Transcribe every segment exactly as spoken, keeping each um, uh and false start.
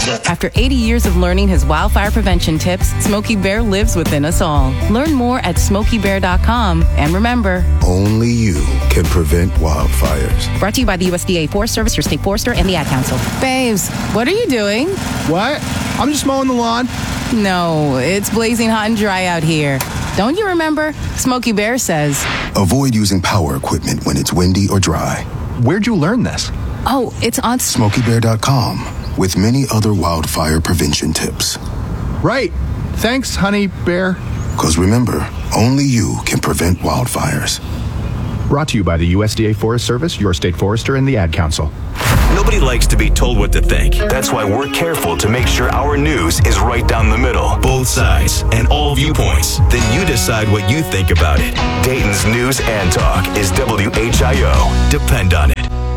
After eighty years of learning his wildfire prevention tips, Smokey Bear lives within us all. Learn more at smokey bear dot com. And remember, only you can prevent wildfires. Brought to you by the U S D A Forest Service, your state forester, and the Ad Council. Babes, what are you doing? What? I'm just mowing the lawn. No, it's blazing hot and dry out here. Don't you remember? Smokey Bear says, avoid using power equipment when it's windy or dry. Where'd you learn this? Oh, it's on smokey bear dot com with many other wildfire prevention tips. Right. Thanks, honey bear. Because remember, only you can prevent wildfires. Brought to you by the U S D A Forest Service, your state forester, and the Ad Council. Nobody likes to be told what to think. That's why we're careful to make sure our news is right down the middle. Both sides and all viewpoints. Then you decide what you think about it. Dayton's News and Talk is W H I O. Depend on it.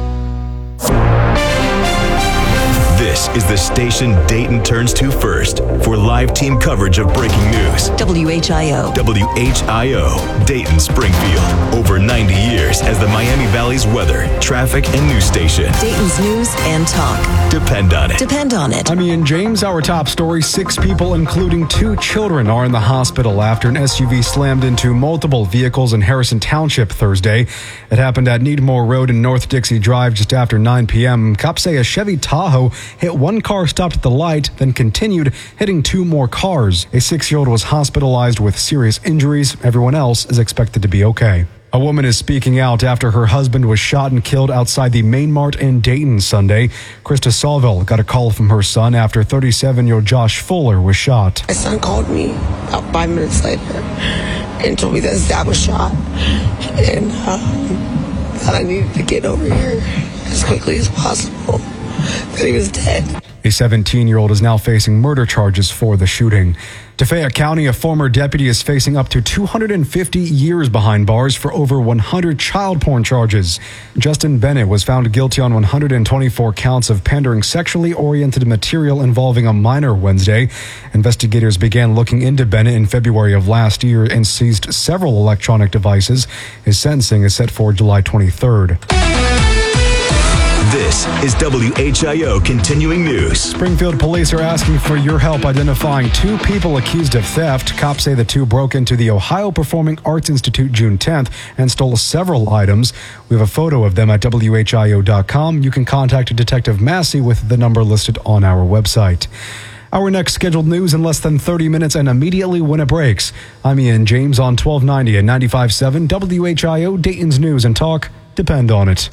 This is the station Dayton turns to first for live team coverage of breaking news. W H I O. W H I O, Dayton Springfield. Over ninety years as the Miami Valley's weather, traffic, and news station. Dayton's News and Talk. Depend on it. Depend on it. I'm Ian James. Our top story, six people, including two children, are in the hospital after an S U V slammed into multiple vehicles in Harrison Township Thursday. It happened at Needmore Road and North Dixie Drive just after nine p.m. Cops say a Chevy Tahoe hit one car, stopped at the light, then continued, hitting two more cars. A six-year-old was hospitalized with serious injuries. Everyone else is expected to be okay. A woman is speaking out after her husband was shot and killed outside the Main Mart in Dayton Sunday. Krista Salville got a call from her son after thirty-seven-year-old Josh Fuller was shot. My son called me about five minutes later and told me that his dad was shot and um, that I needed to get over here as quickly as possible, that he was dead. A seventeen-year-old is now facing murder charges for the shooting. To Fayette County, a former deputy is facing up to two hundred fifty years behind bars for over one hundred child porn charges. Justin Bennett was found guilty on one hundred twenty-four counts of pandering sexually oriented material involving a minor Wednesday. Investigators began looking into Bennett in February of last year and seized several electronic devices. His sentencing is set for July twenty-third. This is W H I O Continuing News. Springfield police are asking for your help identifying two people accused of theft. Cops say the two broke into the Ohio Performing Arts Institute June tenth and stole several items. We have a photo of them at W H I O dot com. You can contact Detective Massey with the number listed on our website. Our next scheduled news in less than thirty minutes and immediately when it breaks. I'm Ian James on twelve ninety and ninety-five point seven W H I O, Dayton's News and Talk. Depend on it.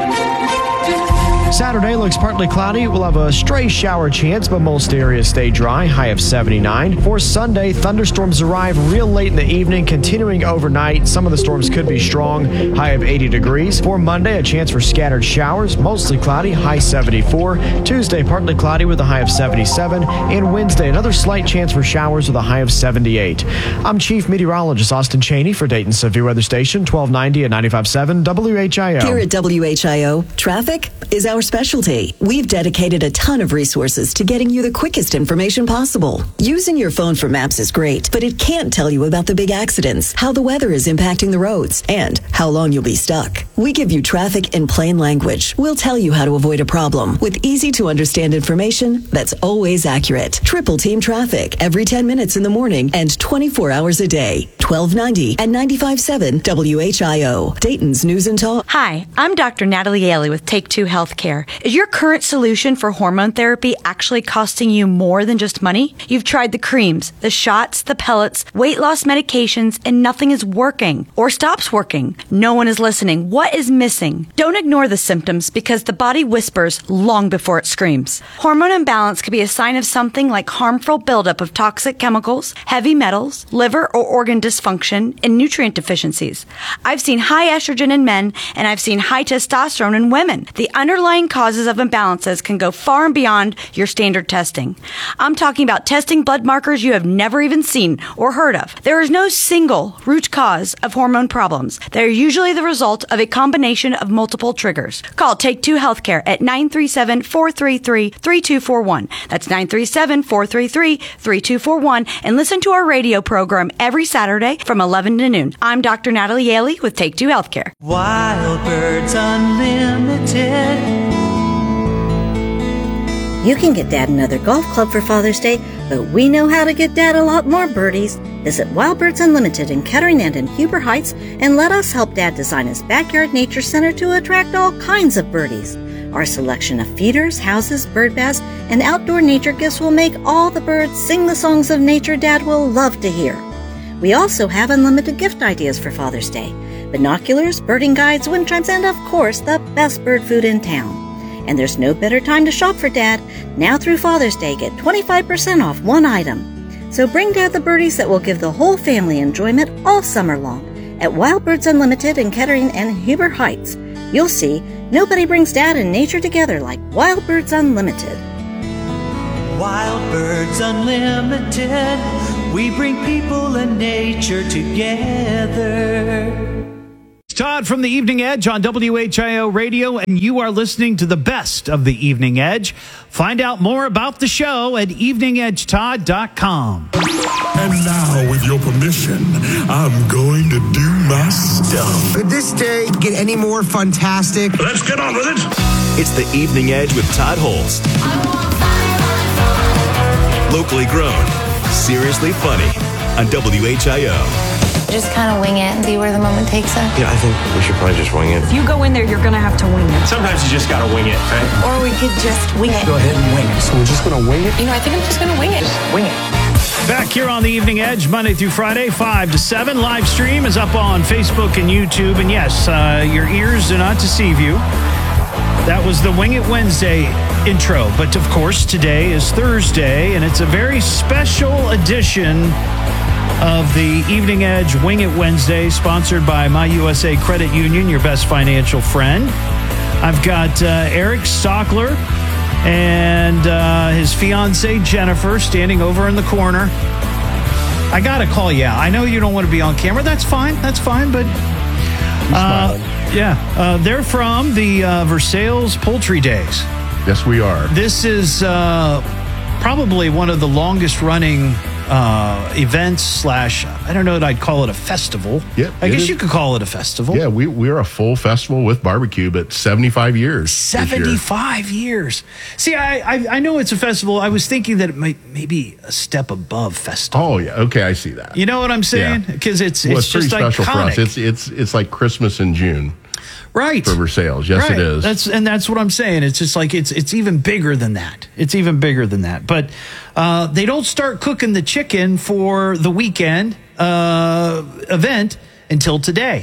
Saturday looks partly cloudy. We'll have a stray shower chance, but most areas stay dry, high of seventy-nine. For Sunday, thunderstorms arrive real late in the evening, continuing overnight. Some of the storms could be strong, high of eighty degrees. For Monday, a chance for scattered showers, mostly cloudy, high seventy-four. Tuesday, partly cloudy with a high of seventy-seven. And Wednesday, another slight chance for showers with a high of seventy-eight. I'm Chief Meteorologist Austin Cheney for Dayton Severe Weather Station, twelve ninety and ninety-five point seven W H I O. Here at W H I O, traffic is our specialty. We've dedicated a ton of resources to getting you the quickest information possible. Using your phone for maps is great, but it can't tell you about the big accidents, how the weather is impacting the roads, and how long you'll be stuck. We give you traffic in plain language. We'll tell you how to avoid a problem with easy to understand information that's always accurate. Triple Team Traffic every ten minutes in the morning and twenty-four hours a day. twelve ninety and ninety-five point seven W H I O. Dayton's News and Talk. Hi, I'm Doctor Natalie Yaley with Take Two Healthcare. Is your current solution for hormone therapy actually costing you more than just money? You've tried the creams, the shots, the pellets, weight loss medications, and nothing is working or stops working. No one is listening. What is missing? Don't ignore the symptoms because the body whispers long before it screams. Hormone imbalance could be a sign of something like harmful buildup of toxic chemicals, heavy metals, liver or organ dysfunction, and nutrient deficiencies. I've seen high estrogen in men, and I've seen high testosterone in women. The underlying causes of imbalances can go far and beyond your standard testing. I'm talking about testing blood markers you have never even seen or heard of. There is no single root cause of hormone problems. They are usually the result of a combination of multiple triggers. Call Take Two Healthcare at nine three seven, four three three, three two four one. That's nine three seven, four three three, three two four one. And listen to our radio program every Saturday from eleven to noon. I'm Doctor Natalie Yaley with Take Two Healthcare. Wild Birds Unlimited. You can get Dad another golf club for Father's Day, but we know how to get Dad a lot more birdies. Visit Wild Birds Unlimited in Kettering and in Huber Heights and let us help Dad design his backyard nature center to attract all kinds of birdies. Our selection of feeders, houses, bird baths, and outdoor nature gifts will make all the birds sing the songs of nature Dad will love to hear. We also have unlimited gift ideas for Father's Day. Binoculars, birding guides, wind chimes, and of course, the best bird food in town. And there's no better time to shop for Dad. Now through Father's Day, get twenty-five percent off one item. So bring Dad the birdies that will give the whole family enjoyment all summer long at Wild Birds Unlimited in Kettering and Huber Heights. You'll see, nobody brings Dad and nature together like Wild Birds Unlimited. Wild Birds Unlimited, we bring people and nature together. Todd from the Evening Edge on W H I O Radio, and you are listening to the best of the Evening Edge. Find out more about the show at evening edge todd dot com. And now, with your permission, I'm going to do my stuff. Could this day get any more fantastic? Let's get on with it. It's the Evening Edge with Todd Holst. Locally grown, seriously funny on W H I O. Just kind of wing it and see where the moment takes us. Yeah, I think we should probably just wing it. If you go in there, you're going to have to wing it. Sometimes you just got to wing it, right? Or we could just wing it. Go ahead and wing it. So we're just going to wing it? You know, I think I'm just going to wing it. Just wing it. Back here on the Evening Edge, Monday through Friday, five to seven. Live stream is up on Facebook and YouTube. And yes, uh, your ears do not deceive you. That was the Wing It Wednesday intro. But of course, today is Thursday, and it's a very special edition of the Evening Edge Wing It Wednesday, sponsored by My U S A Credit Union, your best financial friend. I've got uh, Eric Stockler and uh, his fiancee Jennifer standing over in the corner. I got to call you out. I know you don't want to be on camera. That's fine. That's fine. But uh, yeah, uh, they're from the uh, Versailles Poultry Days. Yes, we are. This is uh, probably one of the longest running Uh, events slash, I don't know that I'd call it a festival. Yeah, I guess is. you could call it a festival. Yeah, we, we're a full festival with barbecue, but seventy-five years. seventy-five years. See, I, I I know it's a festival. I was thinking that it might maybe a step above festival. Oh, yeah. Okay, I see that. You know what I'm saying? Because yeah. it's, well, it's, it's pretty just special iconic. for us. It's, it's, it's like Christmas in June. Right. For Versailles. Yes, right. it is. That's and that's what I'm saying. It's just like it's it's even bigger than that. It's even bigger than that. But uh, they don't start cooking the chicken for the weekend uh, event until today.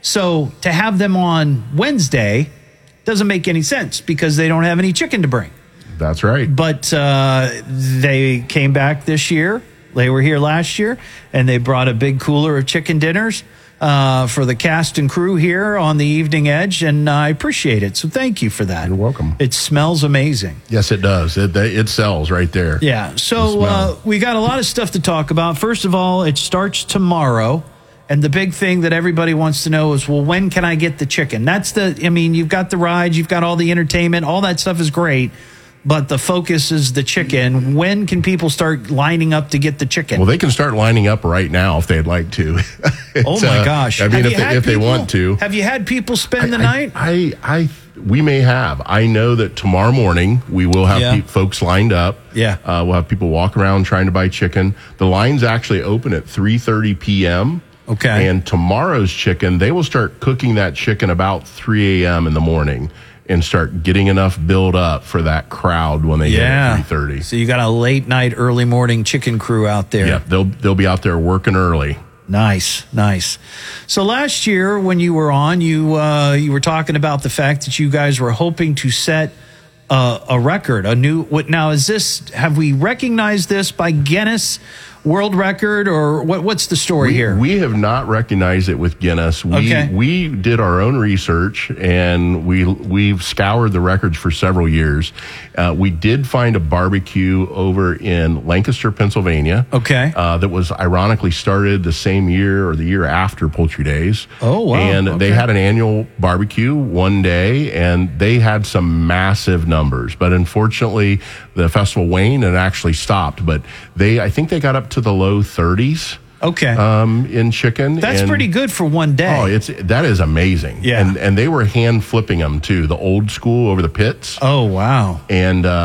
So to have them on Wednesday doesn't make any sense because they don't have any chicken to bring. That's right. But uh, they came back this year. They were here last year, and they brought a big cooler of chicken dinners Uh, for the cast and crew here on the Evening Edge, and I appreciate it. So thank you for that. You're welcome. It smells amazing. Yes, it does. It it sells right there. Yeah. So uh, we got a lot of stuff to talk about. First of all, it starts tomorrow, and the big thing that everybody wants to know is, well, when can I get the chicken? That's the. I mean, you've got the rides, you've got all the entertainment, all that stuff is great. But the focus is the chicken. When can people start lining up to get the chicken? Well, they can start lining up right now if they'd like to. Oh my uh, gosh! I mean, have if, they, if they want to. Have you had people spend I, the I, night? I, I, we may have. I know that tomorrow morning we will have Yeah. pe- folks lined up. Yeah, uh, we'll have people walk around trying to buy chicken. The lines actually open at three thirty p.m. Okay, and tomorrow's chicken, they will start cooking that chicken about three a.m. in the morning. And start getting enough build up for that crowd when they yeah. get at three thirty. So you got a late night, early morning chicken crew out there. Yeah, they'll they'll be out there working early. Nice, nice. So last year when you were on, you uh, you were talking about the fact that you guys were hoping to set uh, a record, a new. What now is this? Have we recognized this by Guinness World Record, or what? What's the story we, here? We have not recognized it with Guinness. We okay. we did our own research and we we've scoured the records for several years. Uh, we did find a barbecue over in Lancaster, Pennsylvania. Okay, uh, that was ironically started the same year or the year after Poultry Days. Oh wow! And okay. they had an annual barbecue one day, and they had some massive numbers. But unfortunately, the festival waned and actually stopped. But they, I think they got up to the low thirties. Okay. Um, in chicken. That's and, pretty good for one day. Oh, it's that is amazing. Yeah. And and they were hand flipping them too, the old school over the pits. Oh wow. And um,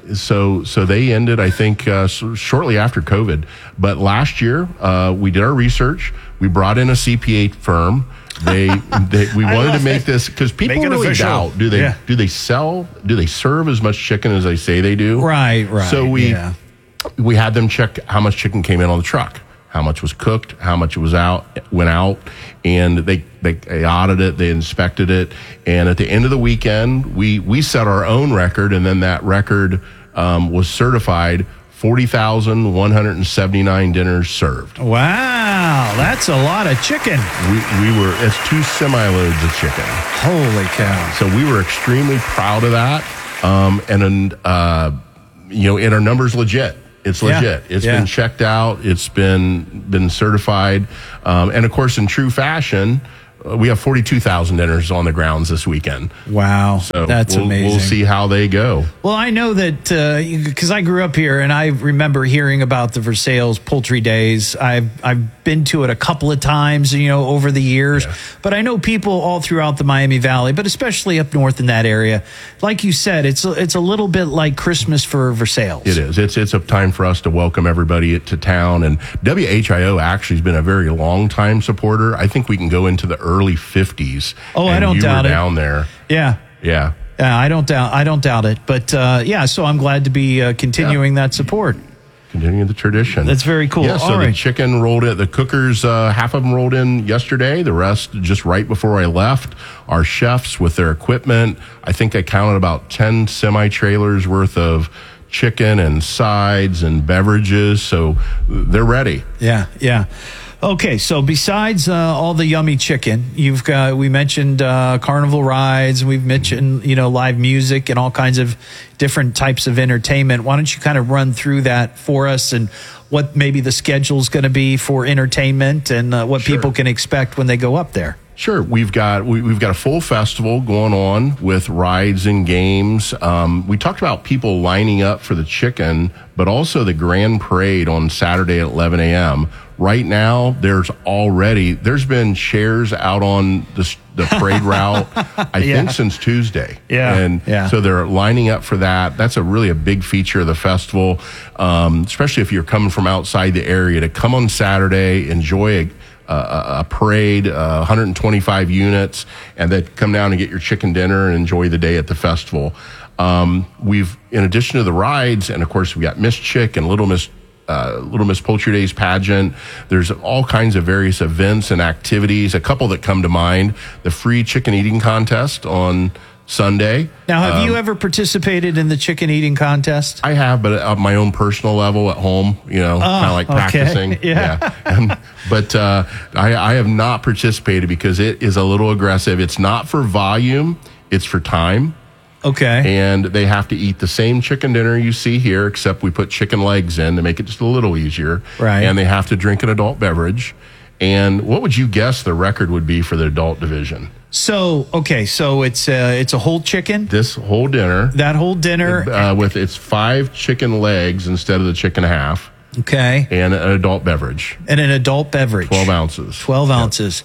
So so they ended, I think, uh, shortly after COVID. But last year, uh, we did our research. We brought in a C P A firm. They, they we wanted to make it. this because people really official. doubt. Do they yeah. do they sell? Do they serve as much chicken as they say they do? Right, right. So we yeah. we had them check how much chicken came in on the truck, how much was cooked, how much was out, went out, and they, they, they audited it, they inspected it, and at the end of the weekend, we, we set our own record, and then that record um, was certified, forty thousand one hundred seventy-nine dinners served. Wow, that's a lot of chicken. We, we were, it's two semi-loads of chicken. Holy cow. So we were extremely proud of that, um, and, uh, you know, and our number's legit. It's legit. Yeah, It's yeah. been checked out. It's been been certified. Um, and, of course, in true fashion, uh, we have forty-two thousand dinners on the grounds this weekend. Wow. So that's we'll, amazing. We'll see how they go. Well, I know that because uh, I grew up here and I remember hearing about the Versailles Poultry Days. I've I've been to it a couple of times, you know, over the years. Yeah. But I know people all throughout the Miami Valley, but especially up north in that area. Like you said, it's a, it's a little bit like Christmas for Versailles. It is. It's it's a time for us to welcome everybody to town. And W H I O actually has been a very long time supporter. I think we can go into the early fifties. Oh, I and don't you doubt were it. down there. Yeah. Yeah. Yeah, I don't doubt. I don't doubt it. But uh, yeah, so I'm glad to be uh, continuing yeah. that support. Continuing the tradition. That's very cool. Yeah, so All the right. chicken rolled in. The cookers, uh, half of them rolled in yesterday. The rest just right before I left. Our chefs with their equipment. I think I counted about ten semi-trailers worth of chicken and sides and beverages. So they're ready. Yeah, yeah. Okay, so besides uh, all the yummy chicken, you've got, we mentioned uh, carnival rides, we've mentioned, you know, live music and all kinds of different types of entertainment. Why don't you kind of run through that for us and what maybe the schedule's going to be for entertainment and uh, what Sure. people can expect when they go up there? Sure, we've got we, we've got a full festival going on with rides and games. Um, we talked about people lining up for the chicken, but also the grand parade on Saturday at eleven a.m. Right now, there's already there's been chairs out on the the parade route. I Yeah. think since Tuesday. Yeah, and yeah. so they're lining up for that. That's a really a big feature of the festival, um, especially if you're coming from outside the area to come on Saturday, enjoy a. Uh, a parade, uh, one hundred twenty-five units, and then come down and get your chicken dinner and enjoy the day at the festival. Um, we've, in addition to the rides, and of course we got Miss Chick and Little Miss uh, Little Miss Poultry Days pageant. There's all kinds of various events and activities. A couple that come to mind: the free chicken eating contest on Sunday. Now, have Um, you ever participated in the chicken eating contest? I have, but at my own personal level at home, you know, Oh, kind of like okay. practicing. Yeah. And, but uh, I, I have not participated because it is a little aggressive. It's not for volume, it's for time. Okay. And they have to eat the same chicken dinner you see here, except we put chicken legs in to make it just a little easier. Right. And they have to drink an adult beverage. And what would you guess the record would be for the adult division? So, okay, so it's uh, it's a whole chicken? This whole dinner. That whole dinner? Uh, with its five chicken legs instead of the chicken half. Okay. And an adult beverage. And an adult beverage. twelve ounces. twelve ounces.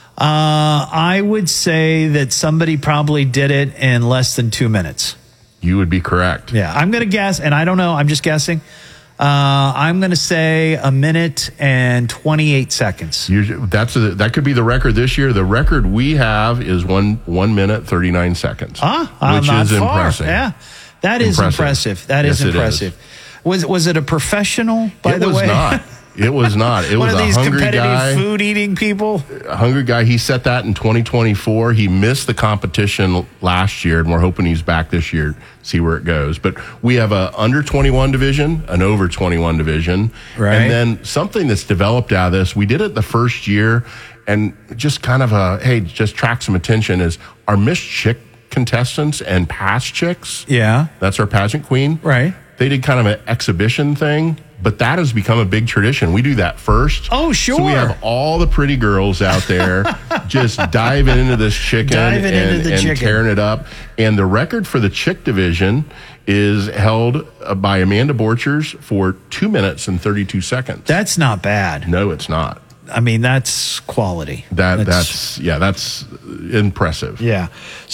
Uh, I would say that somebody probably did it in less than two minutes. You would be correct. Yeah, I'm going to guess, and I don't know, I'm just guessing. Uh, I'm going to say a minute and twenty-eight seconds. You, that's a, that could be the record this year. The record we have is one one minute thirty nine seconds. Ah, I'm which not is far. impressive. Yeah, that is Impressive. impressive. That Yes, is it is. impressive. Was was it a professional? By It the was way, not. It was not. It One was of a these hungry competitive guy. food eating people. A hungry guy. He set that in twenty twenty-four. He missed the competition last year, and we're hoping he's back this year. See where it goes. But we have a under twenty-one division, an over twenty-one division, Right. and then something that's developed out of this. We did it the first year, and just kind of a hey, just track some attention is our Miss Chick contestants and past chicks. Yeah, that's our pageant queen. Right. They did kind of an exhibition thing, but that has become a big tradition. We do that first. Oh, sure. So we have all the pretty girls out there just diving into this chicken Diving and, into the and chicken. tearing it up. And the record for the chick division is held uh, by Amanda Borchers for two minutes and thirty-two seconds. That's not bad. No, it's not. I mean, that's quality. That that's, that's yeah, that's impressive. Yeah.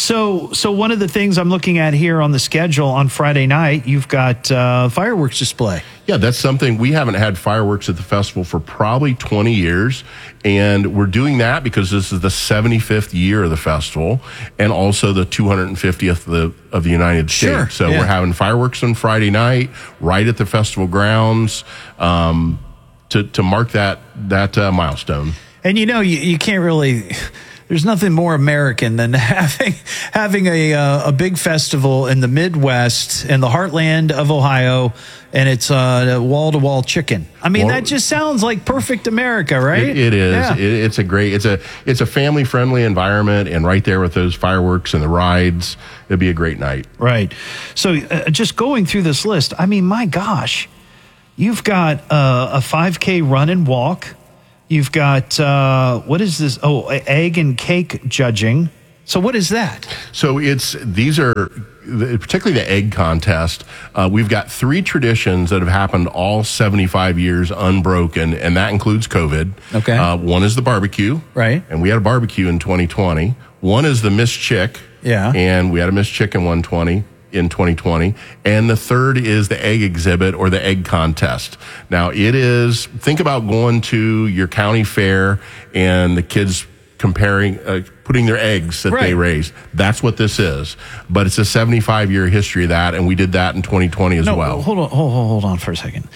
So so one of the things I'm looking at here on the schedule on Friday night, you've got uh, fireworks display. Yeah, that's something we haven't had fireworks at the festival for probably twenty years, and we're doing that because this is the seventy-fifth year of the festival, and also the two hundred fiftieth of the of the United Sure, States. So yeah. we're having fireworks on Friday night, right at the festival grounds. Um, To, to mark that that uh, milestone. And you know, you, you can't really. There's nothing more American than having having a uh, a big festival in the Midwest in the heartland of Ohio, and it's uh, wall to wall chicken. I mean, Well, that just sounds like perfect America, right? It, it is. Yeah. It, it's a great. It's a it's a family friendly environment, and right there with those fireworks and the rides, it'd be a great night. Right. So, uh, just going through this list, I mean, my gosh. You've got uh, a five K run and walk. You've got, uh, what is this? Oh, egg and cake judging. So what is that? So it's, these are, particularly the egg contest, uh, we've got three traditions that have happened all seventy-five years unbroken, and that includes COVID. Okay. Uh, one is the barbecue. Right. And we had a barbecue in twenty twenty. One is the Miss Chick. Yeah. And we had a Miss Chick in one twenty. In twenty twenty. And the third is the egg exhibit or the egg contest. Now it is, think about going to your county fair and the kids comparing, uh, putting their eggs that Right. they raised. That's what this is. But it's a seventy-five year history of that. And we did that in twenty twenty as no, well. Hold on, hold, hold on for a second.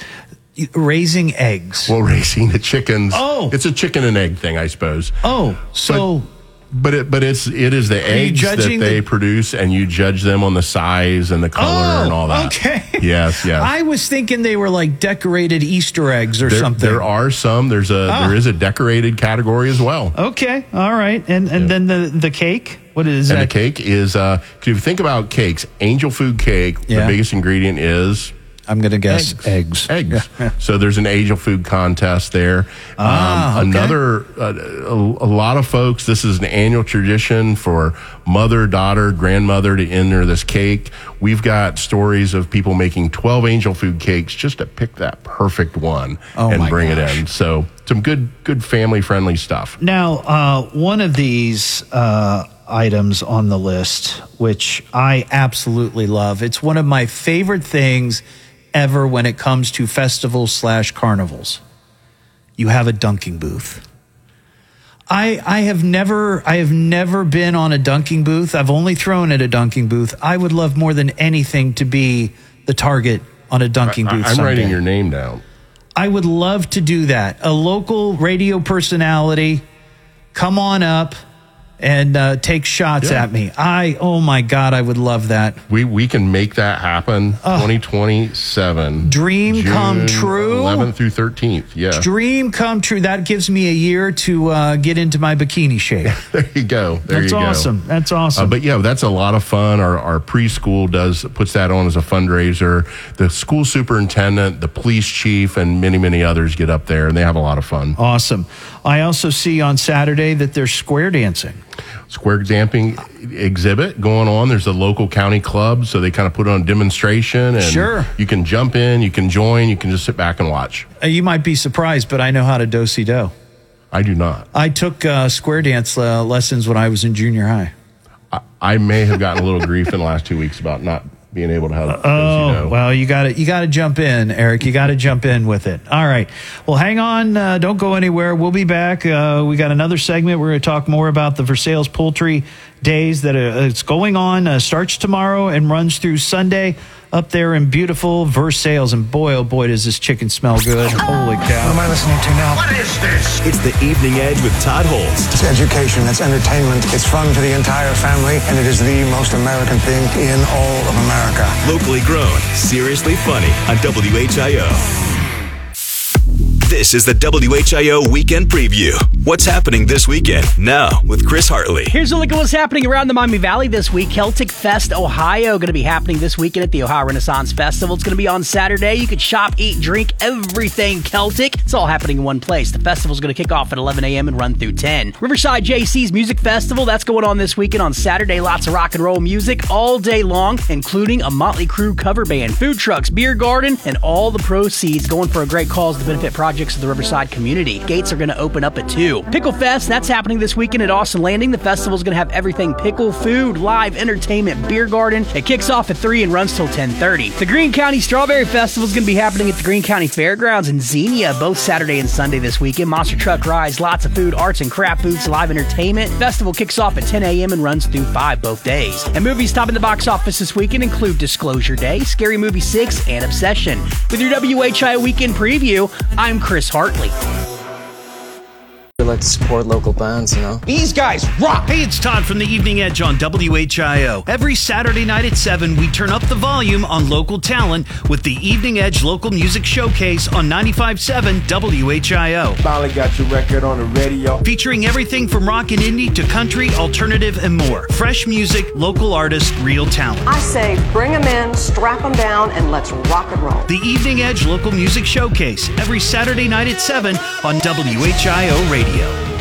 Raising eggs. Well, raising the chickens. Oh. It's a chicken and egg thing, I suppose. Oh, so. But, But it, but it's it is the you eggs that judging they the- produce, and you judge them on the size and the color Oh, and all that. okay. Yes, yes. I was thinking they were like decorated Easter eggs or there, something. There are some. There's a Ah. there is a decorated category as well. Okay, all right. And and then the, the cake? What is And that? the cake is uh, if you think about cakes, angel food cake. Yeah. The biggest ingredient is. I'm going to guess eggs. Eggs. So there's an angel food contest there. Ah, um, okay. Another, uh, a, a lot of folks, this is an annual tradition for mother, daughter, grandmother to enter this cake. We've got stories of people making twelve angel food cakes just to pick that perfect one Oh, and my bring gosh. it in. So some good, good family friendly stuff. Now, uh, one of these uh, items on the list, which I absolutely love, it's one of my favorite things ever when it comes to festivals slash carnivals. You have a dunking booth. I I have never I have never been on a dunking booth. I've only thrown at a dunking booth. I would love more than anything to be the target on a dunking I, booth. I'm someday. writing your name down. I would love to do that. A local radio personality, come on up and uh, take shots Yeah. at me. I, oh my God, I would love that. We we can make that happen. twenty twenty-seven. Dream come true. eleventh through thirteenth. Yeah. Dream come true. That gives me a year to uh, get into my bikini shape. There you go. There That's you go. awesome. That's awesome. Uh, but yeah, that's a lot of fun. Our, our preschool does puts that on as a fundraiser. The school superintendent, the police chief, and many many others get up there, and they have a lot of fun. Awesome. I also see on Saturday that there's square dancing. Square damping exhibit going on. There's a local county club, so they kind of put on a demonstration, and Sure. you can jump in, you can join, you can just sit back and watch. Uh, you might be surprised, but I know how to do-si-do. I do not. I took uh, square dance uh, lessons when I was in junior high. I, I may have gotten a little grief in the last two weeks about not being able to have. Oh, well, you got to you got to jump in, Eric. You got to jump in with it. All right. Well, hang on. Uh, don't go anywhere. We'll be back. Uh, we got another segment. We're going to talk more about the Versailles Poultry Days that uh, it's going on. Uh, starts tomorrow and runs through Sunday up there in beautiful Versailles. And boy, oh boy, does this chicken smell good. Holy cow. What am I listening to now? What is this? It's the Evening Edge with Todd Holtz. It's education, it's entertainment, it's fun for the entire family, and it is the most American thing in all of America. Locally grown, seriously funny on W H I O. This is the W H I O Weekend Preview. What's happening this weekend? Now with Chris Hartley. Here's a look at what's happening around the Miami Valley this week. Celtic Fest Ohio going to be happening this weekend at the Ohio Renaissance Festival. It's going to be on Saturday. You could shop, eat, drink, everything Celtic. It's all happening in one place. The festival's going to kick off at eleven a.m. and run through ten. Riverside J C's Music Festival, that's going on this weekend on Saturday. Lots of rock and roll music all day long, including a Motley Crue cover band, food trucks, beer garden, and all the proceeds going for a great cause, the Benefit Project projects of the Riverside community. Gates are going to open up at two. Pickle Fest, that's happening this weekend at Austin Landing. The festival is going to have everything pickle, food, live entertainment, beer garden. It kicks off at three and runs till ten thirty. The Greene County Strawberry Festival is going to be happening at the Greene County Fairgrounds in Xenia both Saturday and Sunday this weekend. Monster truck rides, lots of food, arts and craft booths, live entertainment. Festival kicks off at ten a.m. and runs through five both days. And movies topping the box office this weekend include Disclosure Day, Scary Movie six, and Obsession. With your W H I O Weekend Preview, I'm Chris Hartley. We like to support local bands, you know. These guys rock! Hey, it's Todd from the Evening Edge on W H I O. Every Saturday night at seven, we turn up the volume on local talent with the Evening Edge Local Music Showcase on ninety-five point seven W H I O. Finally got your record on the radio. Featuring everything from rock and indie to country, alternative, and more. Fresh music, local artists, real talent. I say bring them in, strap them down, and let's rock and roll. The Evening Edge Local Music Showcase, every Saturday night at seven on W H I O Radio.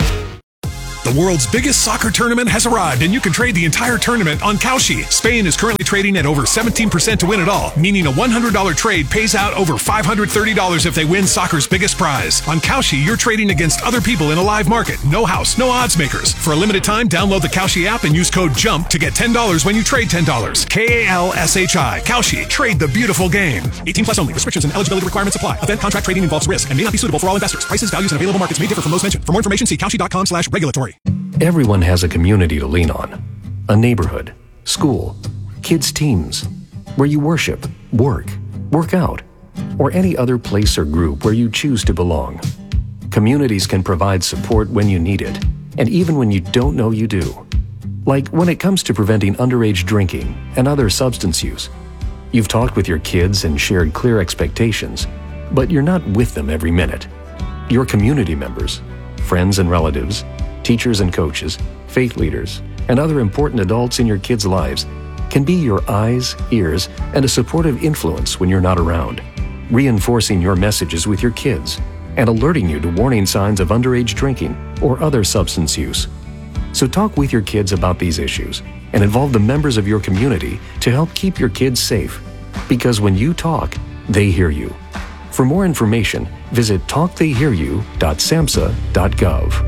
The world's biggest soccer tournament has arrived, and you can trade the entire tournament on Kalshi. Spain is currently trading at over seventeen percent to win it all, meaning a one hundred dollars trade pays out over five hundred thirty dollars if they win soccer's biggest prize. On Kalshi, you're trading against other people in a live market. No house, no odds makers. For a limited time, download the Kalshi app and use code JUMP to get ten dollars when you trade ten dollars. K A L S H I. Kalshi. Trade the beautiful game. eighteen plus only. Restrictions and eligibility requirements apply. Event contract trading involves risk and may not be suitable for all investors. Prices, values, and available markets may differ from those mentioned. For more information, see kalshi.com slash regulatory. Everyone has a community to lean on. A neighborhood, school, kids' teams, where you worship, work, work out, or any other place or group where you choose to belong. Communities can provide support when you need it, and even when you don't know you do. Like when it comes to preventing underage drinking and other substance use. You've talked with your kids and shared clear expectations, but you're not with them every minute. Your community members, friends and relatives, teachers and coaches, faith leaders, and other important adults in your kids' lives can be your eyes, ears, and a supportive influence when you're not around, reinforcing your messages with your kids and alerting you to warning signs of underage drinking or other substance use. So talk with your kids about these issues and involve the members of your community to help keep your kids safe. Because when you talk, they hear you. For more information, visit talk they hear you dot samhsa dot gov.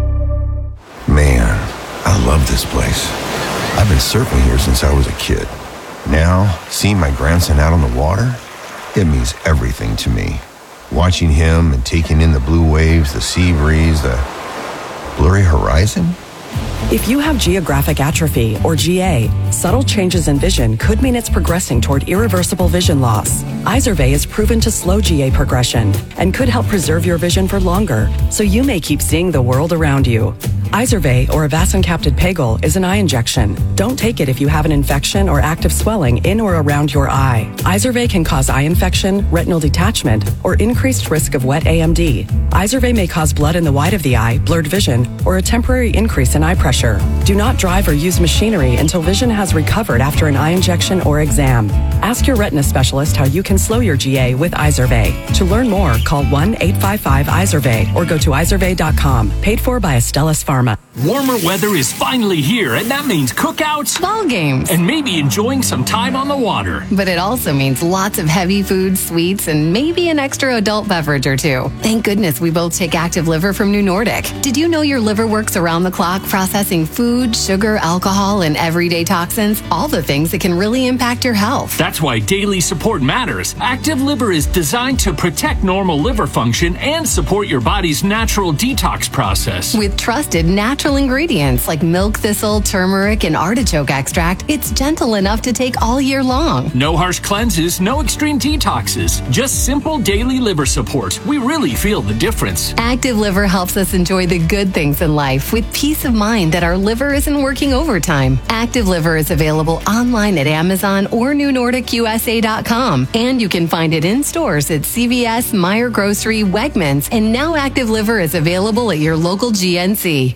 Man, I love this place. I've been surfing here since I was a kid. Now, seeing my grandson out on the water, it means everything to me. Watching him and taking in the blue waves, the sea breeze, the blurry horizon. If you have geographic atrophy, or G A, subtle changes in vision could mean it's progressing toward irreversible vision loss. Izervay is proven to slow G A progression and could help preserve your vision for longer, so you may keep seeing the world around you. Izervay, or avacincaptad pegol, is an eye injection. Don't take it if you have an infection or active swelling in or around your eye. Izervay can cause eye infection, retinal detachment, or increased risk of wet A M D. Izervay may cause blood in the white of the eye, blurred vision, or a temporary increase in eye pressure. Do not drive or use machinery until vision has recovered after an eye injection or exam. Ask your retina specialist how you can slow your G A with Izervay. To learn more, call one eight five five Izervay or go to izervay dot com. Paid for by Astellas Pharma. Warmer weather is finally here, and that means cookouts, ball games, and maybe enjoying some time on the water. But it also means lots of heavy food, sweets, and maybe an extra adult beverage or two. Thank goodness we both take Active Liver from New Nordic. Did you know your liver works around the clock processing food, sugar, alcohol, and everyday toxins? All the things that can really impact your health. That's why daily support matters. Active Liver is designed to protect normal liver function and support your body's natural detox process. With trusted natural ingredients like milk thistle, turmeric, and artichoke extract, it's gentle enough to take all year long. No harsh cleanses, no extreme detoxes, just simple daily liver support. We really feel the difference. Active Liver helps us enjoy the good things in life with peace of mind that our liver isn't working overtime. Active Liver is available online at Amazon or new nordic U S A dot com, and you can find it in stores at C V S, Meijer Grocery, Wegmans, and now Active Liver is available at your local G N C.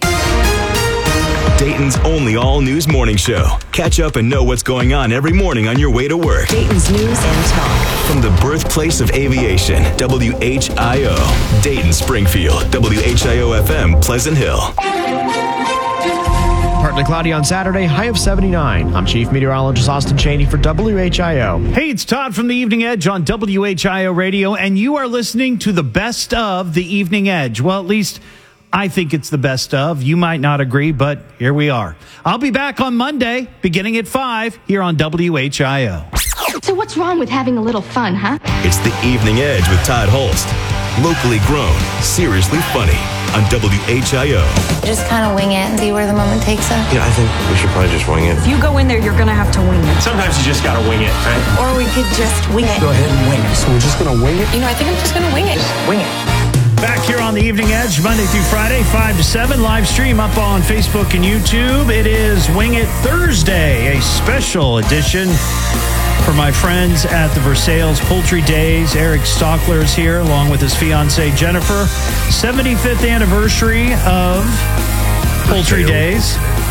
Dayton's only all-news morning show. Catch up and know what's going on every morning on your way to work. Dayton's news and talk. From the birthplace of aviation, W H I O. Dayton, Springfield, W H I O F M, Pleasant Hill. Partly cloudy on Saturday, high of seventy-nine. I'm Chief Meteorologist Austin Cheney for W H I O. Hey, it's Todd from the Evening Edge on W H I O Radio, and you are listening to the best of the Evening Edge. Well, at least I think it's the best of. You might not agree, but here we are. I'll be back on Monday, beginning at five, here on W H I O. So what's wrong with having a little fun, huh? It's the Evening Edge with Todd Holst. Locally grown, seriously funny on W H I O. Just kind of wing it and see where the moment takes us. Yeah, I think we should probably just wing it. If you go in there, you're going to have to wing it. Sometimes you just gotta wing it, right? Or we could just wing it. Go ahead and wing it. So we're just going to wing it? You know, I think I'm just going to wing it. Just wing it. Back here on the Evening Edge, Monday through Friday, five to seven, live stream up on Facebook and YouTube. It is Wing It Thursday, a special edition for my friends at the Versailles Poultry Days. Eric Stockler is here along with his fiancée Jennifer. seventy-fifth anniversary of Poultry Days.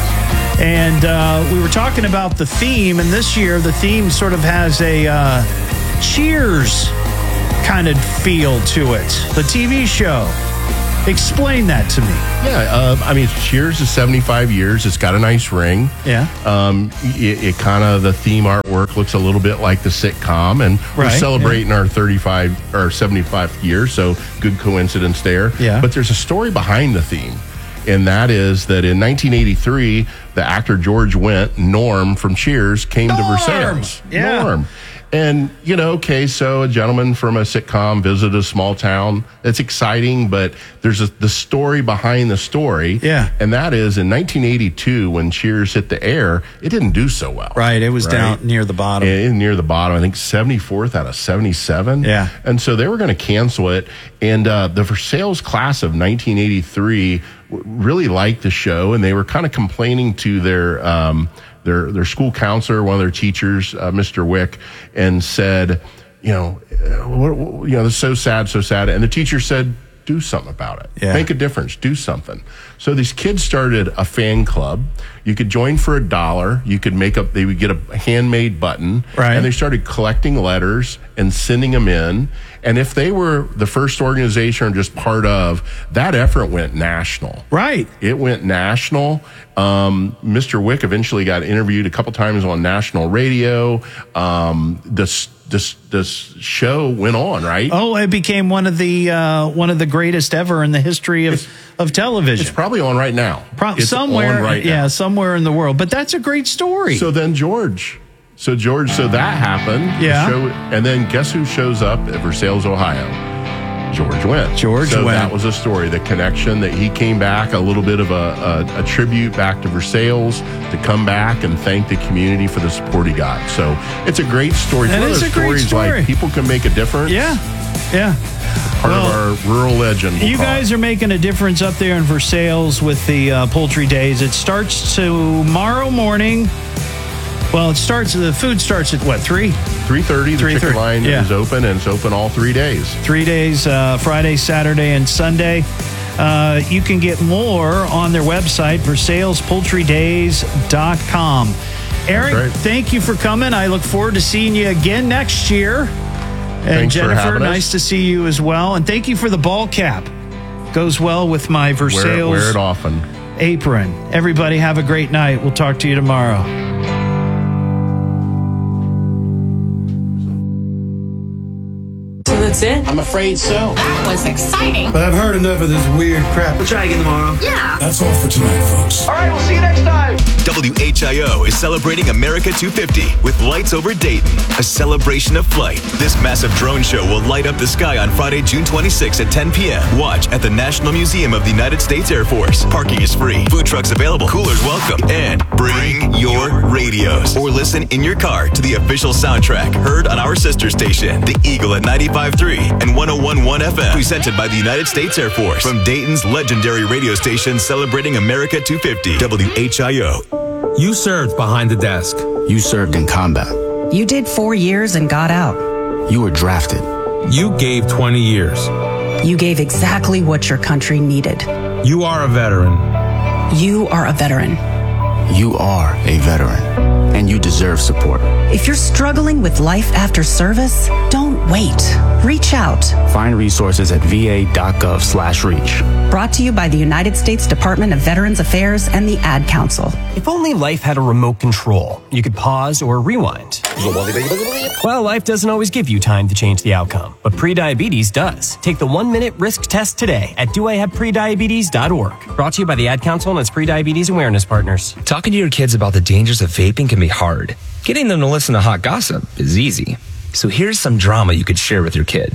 And uh, we were talking about the theme, and this year the theme sort of has a uh, Cheers kind of feel to it. The T V show. Explain that to me. Yeah, uh, I mean, Cheers is seventy-five years. It's got a nice ring. Yeah. Um, it, it kind of, the theme artwork looks a little bit like the sitcom, and we're Right, celebrating our thirty-five or seventy-fifth year, so good coincidence there. Yeah. But there's a story behind the theme, and that is that in nineteen eighty-three, the actor George Wendt, Norm from Cheers, came Norm! to Versailles. Yeah. Norm. And, you know, okay, so a gentleman from a sitcom visited a small town. It's exciting, but there's a, the story behind the story. Yeah. And that is in nineteen eighty-two, when Cheers hit the air, it didn't do so well. Right, it was right? down near the bottom. It, near the bottom, I think seventy-fourth out of seventy-seven. Yeah. And so they were going to cancel it. And uh, the Versailles class of nineteen eighty-three really liked the show, and they were kind of complaining to their um, their their school counselor, one of their teachers, uh, Mister Wick, and said, you know, uh, what, what, you know, this is so sad, so sad. And the teacher said, do something about it. Yeah. Make a difference. Do something. So these kids started a fan club. You could join for a dollar. You could make up, they would get a handmade button. Right. And they started collecting letters and sending them in. And if they were the first organization or just part of, that effort went national. Right. It went national. Um, Mister Wick eventually got interviewed a couple times on national radio. Um, this, this, this show went on, right? Oh, it became one of the uh, one of the greatest ever in the history of, It's- of television. It's probably on right now. Pro- It's somewhere, on right yeah, now. somewhere in the world. But that's a great story. So then George, so George, so that happened. The Yeah. show- and then guess who shows up at Versailles, Ohio? George Wendt. George so Wendt. that was a story, the connection that he came back, a little bit of a, a, a tribute back to Versailles to come back and thank the community for the support he got. So it's a great story. It's That one is of a those great stories story. like people can make a difference. yeah, yeah. Part Well, of our rural legend. we'll You call guys it. are making a difference up there in Versailles with the uh, Poultry Days. It starts tomorrow morning. Well, it starts. The food starts at what, three? three thirty, the three chicken thirty, line yeah. is open, and it's open all three days. Three days, uh, Friday, Saturday, and Sunday. Uh, you can get more on their website, versailles poultry days dot com. Eric, That's right. thank you for coming. I look forward to seeing you again next year. And Thanks for Jennifer, having us. nice to see you as well. And thank you for the ball cap. Goes well with my Wear, Versailles it- wear it often. apron. Everybody have a great night. We'll talk to you tomorrow. So that's it? I'm afraid so. That was exciting. But I've heard enough of this weird crap. We'll try again tomorrow. Yeah. That's all for tonight, folks. All right, we'll see you next time. W H I O is celebrating America two fifty with Lights Over Dayton, a celebration of flight. This massive drone show will light up the sky on Friday, June twenty-sixth at ten p.m. Watch at the National Museum of the United States Air Force. Parking is free, food trucks available, coolers welcome, and bring your radios or listen in your car to the official soundtrack heard on our sister station, The Eagle at ninety-five point three and one oh one point one F M, presented by the United States Air Force from Dayton's legendary radio station celebrating America two fifty, W H I O. You served behind the desk. You served in combat. You did four years and got out. You were drafted. You gave twenty years. You gave exactly what your country needed. You are a veteran. You are a veteran. You are a veteran, and you deserve support. If you're struggling with life after service, don't wait. Reach out. Find resources at va.gov slash reach. Brought to you by the United States Department of Veterans Affairs and the Ad Council. If only life had a remote control, you could pause or rewind. Well, life doesn't always give you time to change the outcome, but prediabetes does. Take the one-minute risk test today at do I have prediabetes dot org. Brought to you by the Ad Council and its prediabetes awareness partners. Talking to your kids about the dangers of vaping can be hard. Getting them to listen to hot gossip is easy. So here's some drama you could share with your kid.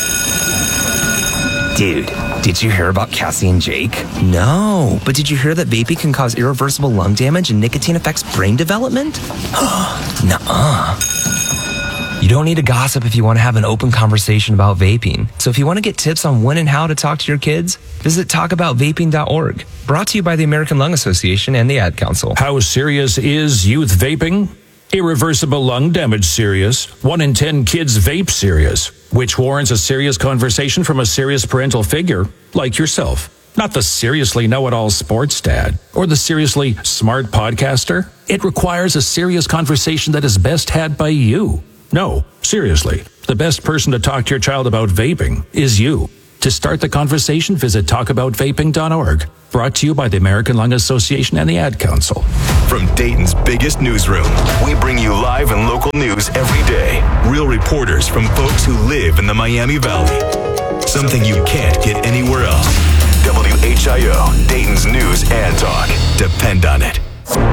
Dude, did you hear about Cassie and Jake? No, but did you hear that vaping can cause irreversible lung damage and nicotine affects brain development? Nuh-uh. You don't need to gossip if you want to have an open conversation about vaping. So if you want to get tips on when and how to talk to your kids, visit talk about vaping dot org. Brought to you by the American Lung Association and the Ad Council. How serious is youth vaping? Irreversible lung damage serious. One in ten kids vape serious, which warrants a serious conversation from a serious parental figure like yourself. Not the seriously know-it-all sports dad or the seriously smart podcaster. It requires a serious conversation that is best had by you. No, seriously, the best person to talk to your child about vaping is you. To start the conversation, visit talk about vaping dot org. Brought to you by the American Lung Association and the Ad Council. From Dayton's biggest newsroom, we bring you live and local news every day. Real reporters from folks who live in the Miami Valley. Something you can't get anywhere else. W H I O, Dayton's news and talk. Depend on it.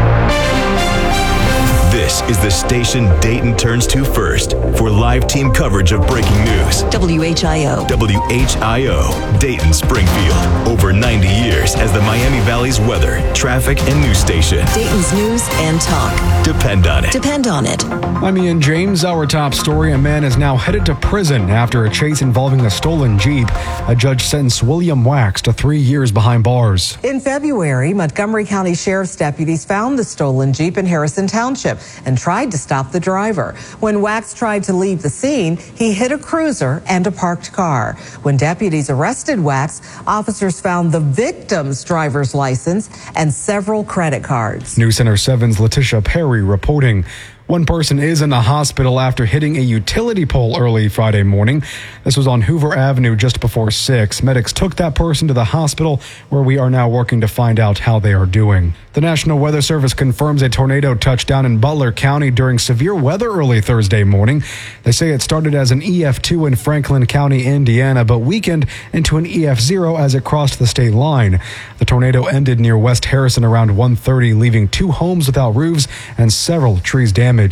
This is the station Dayton turns to first for live team coverage of breaking news. W H I O. W H I O, Dayton Springfield. Over ninety years as the Miami Valley's weather, traffic, and news station. Dayton's news and talk. Depend on it. Depend on it. I'm Ian James. Our top story. A man is now headed to prison after a chase involving a stolen Jeep. A judge sentenced William Wax to three years behind bars. In February, Montgomery County Sheriff's deputies found the stolen Jeep in Harrison Township and tried to stop the driver. When Wax tried to leave the scene, he hit a cruiser and a parked car. When deputies arrested Wax, officers found the victim's driver's license and several credit cards. News Center seven's Letitia Perry reporting. One person is in the hospital after hitting a utility pole early Friday morning. This was on Hoover Avenue just before six. Medics took that person to the hospital, where we are now working to find out how they are doing. The National Weather Service confirms a tornado touched down in Butler County during severe weather early Thursday morning. They say it started as an E F two in Franklin County, Indiana, but weakened into an E F zero as it crossed the state line. The tornado ended near West Harrison around one thirty, leaving two homes without roofs and several trees damaged.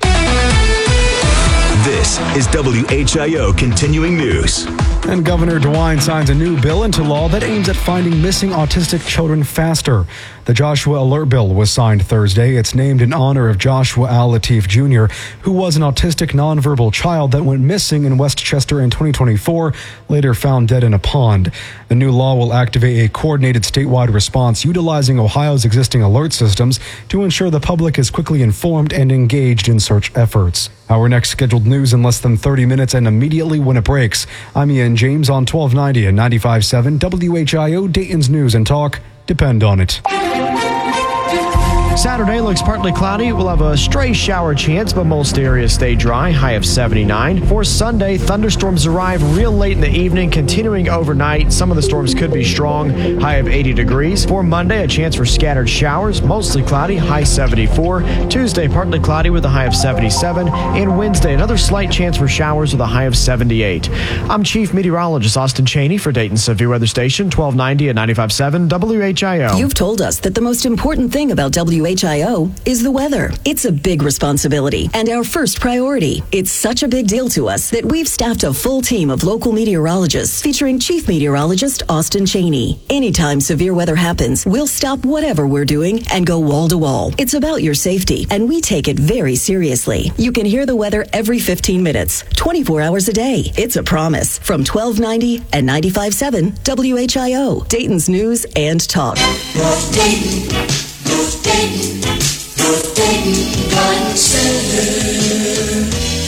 This is W H I O Continuing News. And Governor DeWine signs a new bill into law that aims at finding missing autistic children faster. The Joshua Alert Bill was signed Thursday. It's named in honor of Joshua Al Latif Junior, who was an autistic nonverbal child that went missing in Westchester in twenty twenty-four, later found dead in a pond. The new law will activate a coordinated statewide response utilizing Ohio's existing alert systems to ensure the public is quickly informed and engaged in search efforts. Our next scheduled news in less than thirty minutes and immediately when it breaks. I'm Ian James on twelve ninety and ninety-five point seven W H I O, Dayton's News and Talk. Depend on it. Saturday looks partly cloudy. We'll have a stray shower chance, but most areas stay dry. High of seventy-nine. For Sunday, thunderstorms arrive real late in the evening, continuing overnight. Some of the storms could be strong. High of eighty degrees. For Monday, a chance for scattered showers. Mostly cloudy. High seventy-four. Tuesday, partly cloudy with a high of seventy-seven. And Wednesday, another slight chance for showers with a high of seventy-eight. I'm Chief Meteorologist Austin Cheney for Dayton Severe Weather Station, twelve ninety and ninety-five point seven W H I O. You've told us that the most important thing about W H I O is the weather. It's a big responsibility and our first priority. It's such a big deal to us that we've staffed a full team of local meteorologists featuring Chief Meteorologist Austin Cheney. Anytime severe weather happens, we'll stop whatever we're doing and go wall to wall. It's about your safety, and we take it very seriously. You can hear the weather every fifteen minutes, twenty-four hours a day. It's a promise from twelve ninety and ninety-five point seven W H I O, Dayton's News and Talk. North Dayton, North Dayton, North Dayton Garden Center.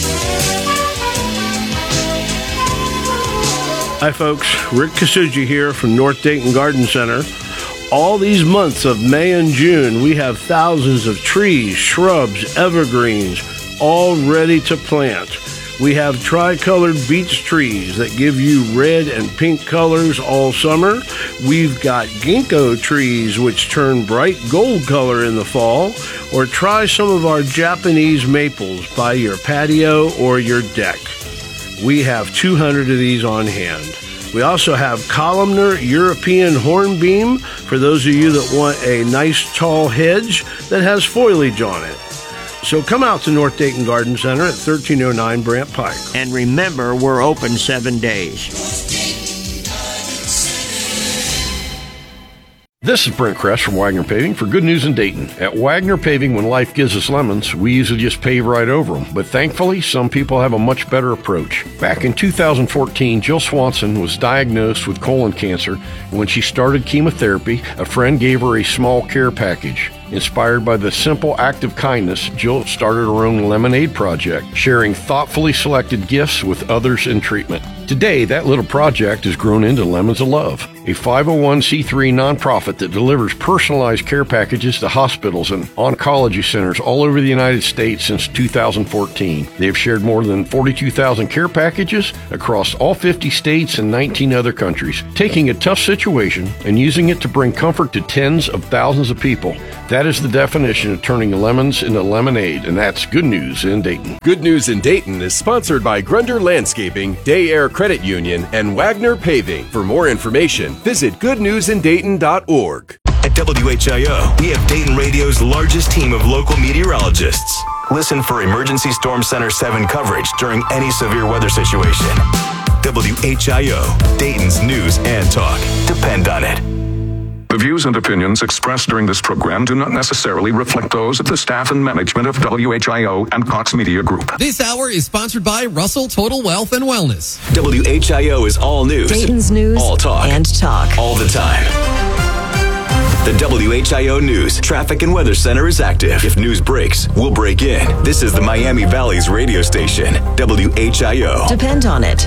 Hi folks, Rick Kasuji here from North Dayton Garden Center. All these months of May and June, we have thousands of trees, shrubs, evergreens, all ready to plant. We have tricolored beech trees that give you red and pink colors all summer. We've got ginkgo trees which turn bright gold color in the fall. Or try some of our Japanese maples by your patio or your deck. We have two hundred of these on hand. We also have columnar European hornbeam for those of you that want a nice tall hedge that has foliage on it. So come out to North Dayton Garden Center at thirteen oh nine Brant Pike. And remember, we're open seven days. This is Brent Kress from Wagner Paving for Good News in Dayton. At Wagner Paving, when life gives us lemons, we usually just pave right over them. But thankfully, some people have a much better approach. Back in two thousand fourteen, Jill Swanson was diagnosed with colon cancer. And when she started chemotherapy, a friend gave her a small care package. Inspired by the simple act of kindness, Jill started her own lemonade project, sharing thoughtfully selected gifts with others in treatment. Today, that little project has grown into Lemons of Love, a five oh one c three nonprofit that delivers personalized care packages to hospitals and oncology centers all over the United States since two thousand fourteen. They have shared more than forty-two thousand care packages across all fifty states and nineteen other countries, taking a tough situation and using it to bring comfort to tens of thousands of people. That is the definition of turning lemons into lemonade, and that's Good News in Dayton. Good News in Dayton is sponsored by Grunder Landscaping, Day Air Credit Union, and Wagner Paving. For more information, visit good news in dayton dot org. At W H I O, we have Dayton Radio's largest team of local meteorologists. Listen for Emergency Storm Center seven coverage during any severe weather situation. W H I O, Dayton's news and talk. Depend on it. The views and opinions expressed during this program do not necessarily reflect those of the staff and management of W H I O and Cox Media Group. This hour is sponsored by Russell Total Wealth and Wellness. W H I O is all news. Dayton's news all talk. and talk. All the time. The W H I O News Traffic and Weather Center is active. If news breaks, we'll break in. This is the Miami Valley's radio station, W H I O. Depend on it.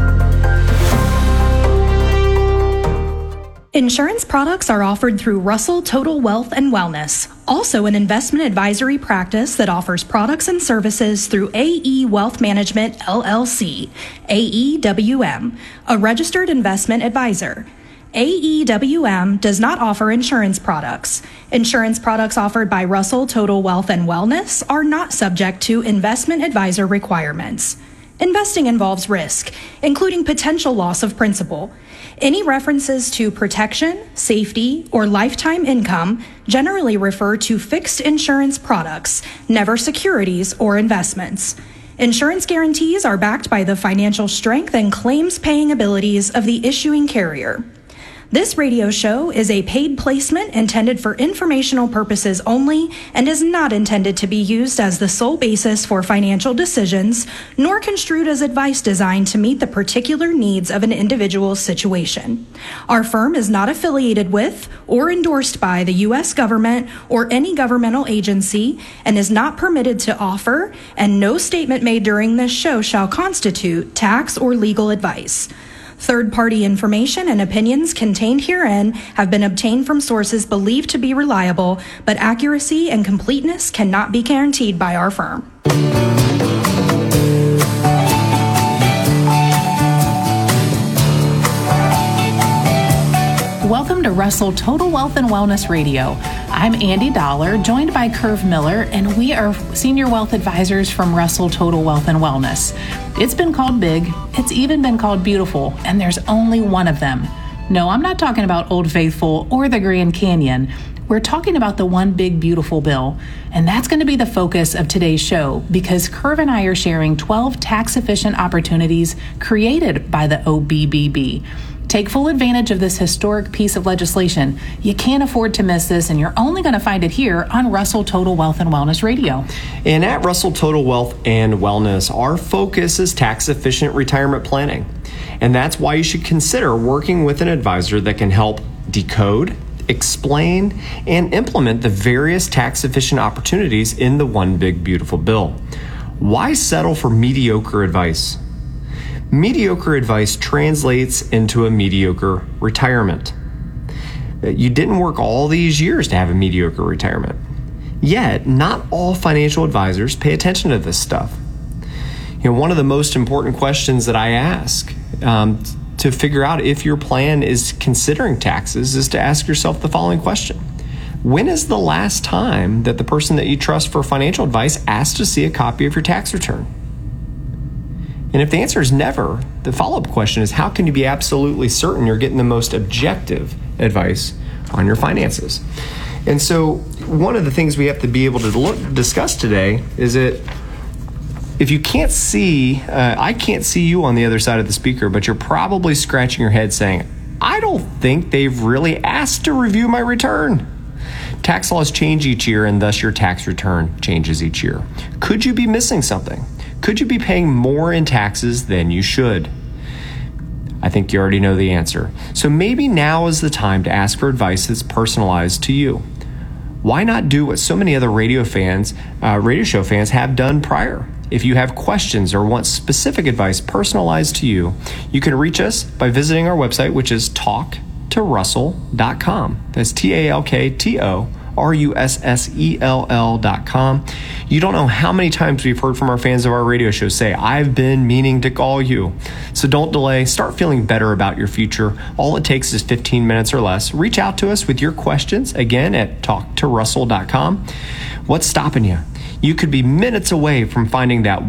Insurance products are offered through Russell Total Wealth and Wellness, also an investment advisory practice that offers products and services through A E Wealth Management, L L C, A E W M, a registered investment advisor. A E W M does not offer insurance products. Insurance products offered by Russell Total Wealth and Wellness are not subject to investment advisor requirements. Investing involves risk, including potential loss of principal. Any references to protection, safety, or lifetime income generally refer to fixed insurance products, never securities or investments. Insurance guarantees are backed by the financial strength and claims-paying abilities of the issuing carrier. This radio show is a paid placement intended for informational purposes only and is not intended to be used as the sole basis for financial decisions, nor construed as advice designed to meet the particular needs of an individual's situation. Our firm is not affiliated with or endorsed by the U S government or any governmental agency and is not permitted to offer, and no statement made during this show shall constitute tax or legal advice. Third-party information and opinions contained herein have been obtained from sources believed to be reliable, but accuracy and completeness cannot be guaranteed by our firm. Welcome to Russell Total Wealth and Wellness Radio. I'm Andy Dollar, joined by Curve Miller, and we are senior wealth advisors from Russell Total Wealth and Wellness. It's been called big, it's even been called beautiful, and there's only one of them. No, I'm not talking about Old Faithful or the Grand Canyon. We're talking about the One Big Beautiful Bill, and that's going to be the focus of today's show because Curve and I are sharing twelve tax-efficient opportunities created by the O B B B. Take full advantage of this historic piece of legislation. You can't afford to miss this, and you're only going to find it here on Russell Total Wealth and Wellness Radio. And at Russell Total Wealth and Wellness, our focus is tax-efficient retirement planning. And that's why you should consider working with an advisor that can help decode, explain, and implement the various tax-efficient opportunities in the One Big Beautiful Bill. Why settle for mediocre advice? Mediocre advice translates into a mediocre retirement. You didn't work all these years to have a mediocre retirement. Yet, not all financial advisors pay attention to this stuff. You know, one of the most important questions that I ask um, to figure out if your plan is considering taxes is to ask yourself the following question. When is the last time that the person that you trust for financial advice asked to see a copy of your tax return? And if the answer is never, the follow-up question is how can you be absolutely certain you're getting the most objective advice on your finances? And so one of the things we have to be able to look, discuss today is that if you can't see, uh, I can't see you on the other side of the speaker, but you're probably scratching your head saying, I don't think they've really asked to review my return. Tax laws change each year, and thus your tax return changes each year. Could you be missing something? Could you be paying more in taxes than you should? I think you already know the answer. So maybe now is the time to ask for advice that's personalized to you. Why not do what so many other radio fans, uh, radio show fans have done prior? If you have questions or want specific advice personalized to you, you can reach us by visiting our website, which is talk to russell dot com. That's T A L K T O R U S S E L L dot com. You don't know how many times we've heard from our fans of our radio show say, I've been meaning to call you. So don't delay. Start feeling better about your future. All it takes is fifteen minutes or less. Reach out to us with your questions, again, at talk to russell dot com. What's stopping you? You could be minutes away from finding that